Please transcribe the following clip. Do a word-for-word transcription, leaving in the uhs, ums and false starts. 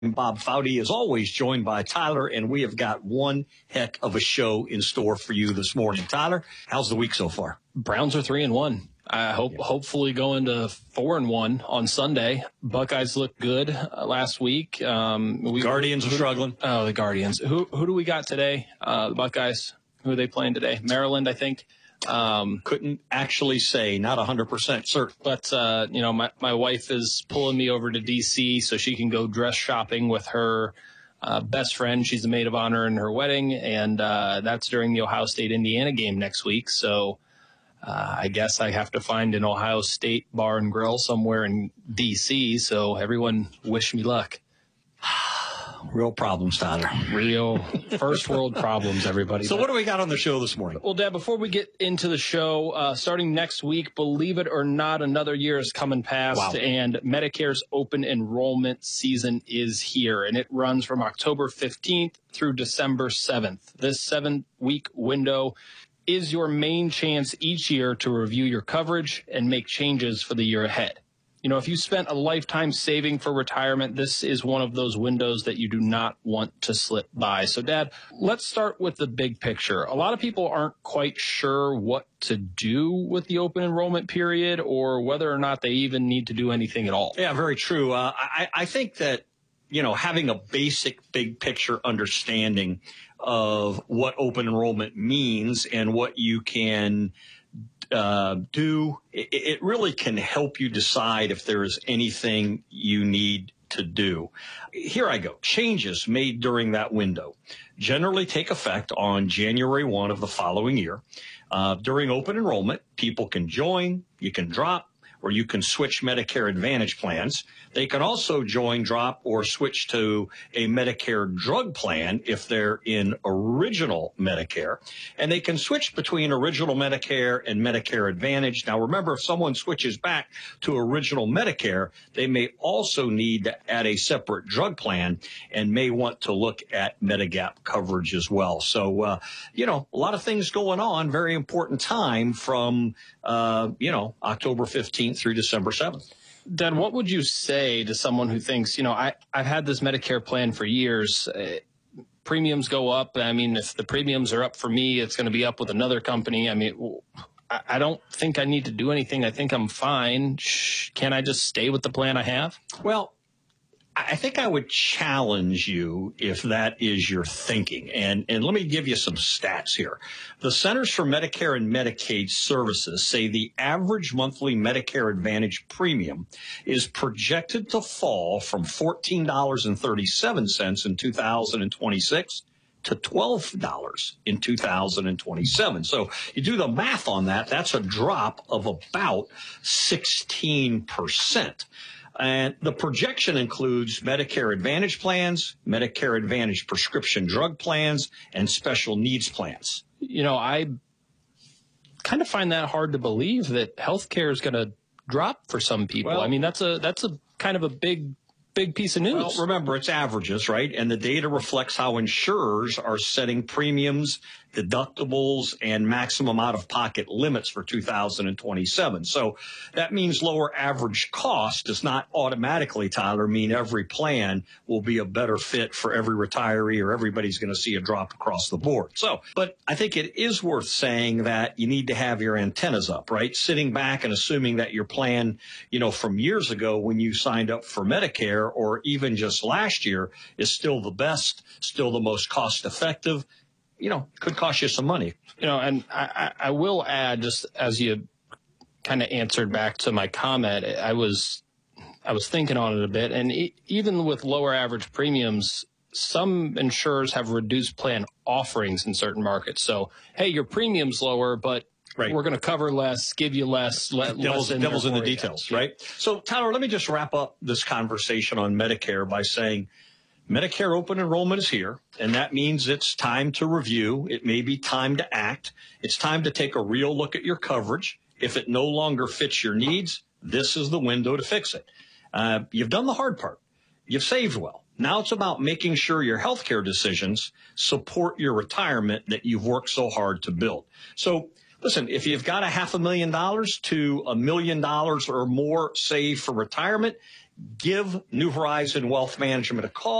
Bob Foudy is always joined by Tyler, and we have got one heck of a show in store for you this morning. Tyler, how's the week so far? Browns are three and one. I hope, yeah. hopefully going to four and one on Sunday. Buckeyes looked good uh, last week. Um, we, Guardians who, are struggling. Oh, the Guardians. Who who do we got today? Uh, the Buckeyes. Who are they playing today? Maryland, I think. Um, Couldn't actually say, not one hundred percent certain. But, uh, you know, my, my wife is pulling me over to D C so she can go dress shopping with her uh, best friend. She's the maid of honor in her wedding, and uh, that's during the Ohio State-Indiana game next week. So uh, I guess I have to find an Ohio State bar and grill somewhere in D C, so everyone wish me luck. Real problems, Tyler. Real first world problems, everybody. So what do we got on the show this morning? Well, Dad, before we get into the show, uh, starting next week, believe it or not, another year is coming past, wow. and Medicare's open enrollment season is here, and it runs from October fifteenth through December seventh. This seven-week window is your main chance each year to review your coverage and make changes for the year ahead. You know, if you spent a lifetime saving for retirement, this is one of those windows that you do not want to slip by. So, Dad, let's start with the big picture. A lot of people aren't quite sure what to do with the open enrollment period or whether or not they even need to do anything at all. Yeah, very true. Uh, I, I think that, you know, having a basic big picture understanding of what open enrollment means and what you can Uh, do, it, it really can help you decide if there is anything you need to do. Here I go. Changes made during that window generally take effect on January first of the following year. Uh, during open enrollment, people can join, you can drop, or you can switch Medicare Advantage plans. They can also join, drop, or switch to a Medicare drug plan if they're in original Medicare. And they can switch between original Medicare and Medicare Advantage. Now, remember, if someone switches back to original Medicare, they may also need to add a separate drug plan and may want to look at Medigap coverage as well. So, uh, you know, a lot of things going on. Very important time from, uh, you know, October fifteenth through December seventh. Dad, what would you say to someone who thinks, you know, I, I've had this Medicare plan for years. Uh, premiums go up. I mean, if the premiums are up for me, it's going to be up with another company. I mean, I, I don't think I need to do anything. I think I'm fine. Shh, can I just stay with the plan I have? Well, I think I would challenge you if that is your thinking. And, and let me give you some stats here. The Centers for Medicare and Medicaid Services say the average monthly Medicare Advantage premium is projected to fall from fourteen dollars and thirty-seven cents in two thousand twenty-six to twelve dollars in two thousand twenty-seven. So you do the math on that, that's a drop of about sixteen percent. And the projection includes Medicare Advantage plans, Medicare Advantage prescription drug plans, and special needs plans. You know, I kind of find that hard to believe that healthcare is going to drop for some people. Well, I mean, that's a that's a kind of a big, big piece of news. Well, remember, it's averages, right? And the data reflects how insurers are setting premiums, deductibles, and maximum out-of-pocket limits for two thousand twenty-seven. So that means lower average cost does not automatically, Tyler, mean every plan will be a better fit for every retiree or everybody's going to see a drop across the board. So, but I think it is worth saying that you need to have your antennas up, right? Sitting back and assuming that your plan, you know, from years ago when you signed up for Medicare or even just last year is still the best, still the most cost effective, you know, could cost you some money. You know, and I, I will add, just as you kind of answered back to my comment, I was I was thinking on it a bit, and e- even with lower average premiums, some insurers have reduced plan offerings in certain markets. So, hey, your premium's lower, but right. we're going to cover less, give you less. Le- devil's less in devil's in the you. details, right? So, Tyler, let me just wrap up this conversation on Medicare by saying Medicare open enrollment is here, and that means it's time to review. It may be time to act. It's time to take a real look at your coverage. If it no longer fits your needs, this is the window to fix it. Uh, you've done the hard part. You've saved well. Now it's about making sure your healthcare decisions support your retirement that you've worked so hard to build. So listen, if you've got a half a million dollars to a million dollars or more saved for retirement, give New Horizon Wealth Management a call.